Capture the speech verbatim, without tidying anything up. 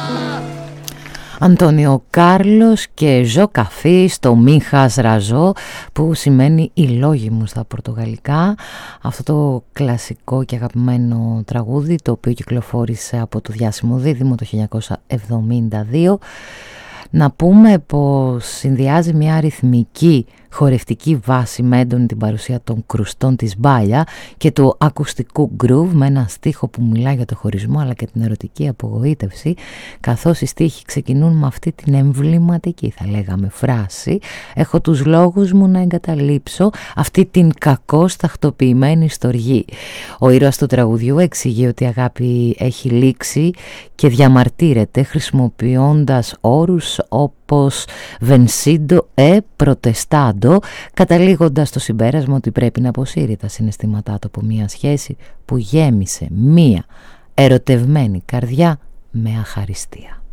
Αντώνιο Κάρλος και Ζω Καφί στο Μίχας Ραζό, που σημαίνει οι λόγοι μου στα πορτογαλικά. Αυτό το κλασικό και αγαπημένο τραγούδι, το οποίο κυκλοφόρησε από το διάσημο Δίδυμο το χίλια εννιακόσια εβδομήντα δύο. Να πούμε πως συνδυάζει μια αριθμική χορευτική βάση με έντονη την παρουσία των κρουστών της μπάλια και του ακουστικού groove, με ένα στίχο που μιλάει για το χωρισμό αλλά και την ερωτική απογοήτευση, καθώς οι στίχοι ξεκινούν με αυτή την εμβληματική, θα λέγαμε, φράση: «Έχω τους λόγους μου να εγκαταλείψω αυτή την κακώς τακτοποιημένη στοργή». Ο ήρωας του τραγουδιού εξηγεί ότι η αγάπη έχει λήξει και διαμαρτύρεται χρησιμοποιώντας όρους όπως vencido e protestando, καταλήγοντας στο συμπέρασμα ότι πρέπει να αποσύρει τα συναισθήματά του από μια σχέση που γέμισε μια ερωτευμένη καρδιά με αχαριστία.